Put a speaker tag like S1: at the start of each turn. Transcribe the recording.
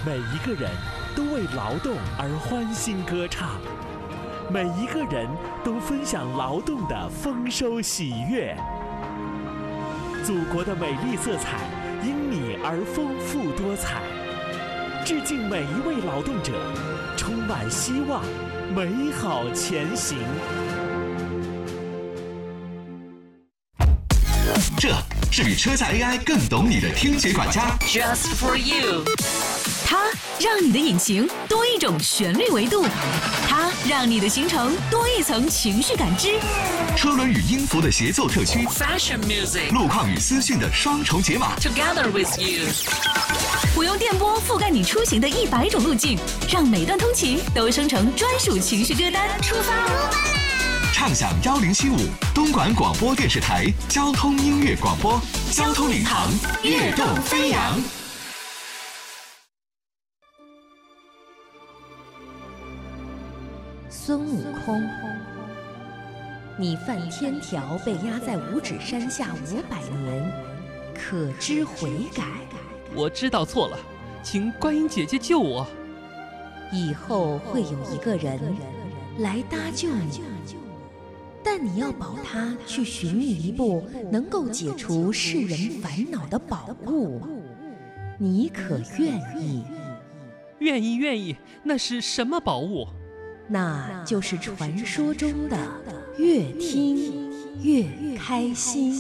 S1: 每一个人都为劳动而欢欣歌唱，每一个人都分享劳动的丰收喜悦。祖国的美丽色彩因你而丰富多彩。致敬每一位劳动者，充满希望，美好前行。
S2: 这是比车载 AI 更懂你的听觉管家
S3: ，Just for you。
S4: 它让你的引擎多一种旋律维度，它让你的行程多一层情绪感知。
S2: 车轮与音符的协奏特区
S3: ，Fashion music。
S2: 路况与资讯的双重解码
S3: ，Together with you。
S4: 我用电波覆盖你出行的100种路径，让每段通勤都生成专属情绪歌单。出发啦！
S2: 畅享1075东莞广播电视台交通音乐广播，交通领航，跃动飞扬。
S5: 孙悟空，你犯天条被压在五指山下500年，可知悔改？
S6: 我知道错了，请观音姐姐救我。
S5: 以后会有一个人来搭救你，但你要保他去寻觅一部能够解除世人烦恼的宝物，你可愿意？
S6: 愿意，愿意。那是什么宝物？
S5: 那就是传说中的越听越开心。